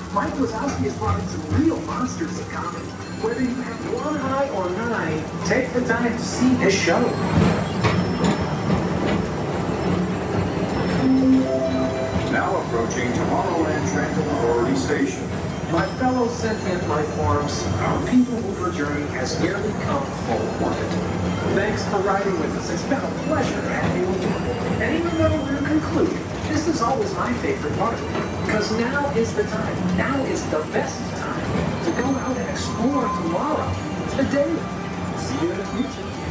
Mike Wazowski has brought in some real monsters of comedy. Whether you have one eye or nine, take the time to see his show. Now approaching Tomorrowland Transit Authority Station. My fellow sentient life forms, our people mover journey has nearly come full orbit. Thanks for riding with us. It's been a pleasure to have you aboard. And even though we're concluding, this is always my favorite part. Because now is the time. Now is the best time to go out and explore tomorrow. Today. See you in the future.